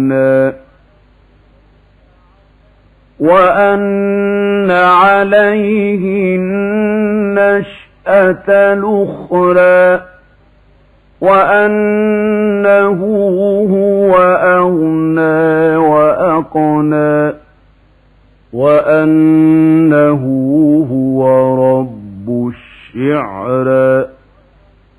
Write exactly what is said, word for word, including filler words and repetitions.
وأن عليه النشأة الأخرى وأنه هو أغنى وأقنى وأنه هو رب الشعرى.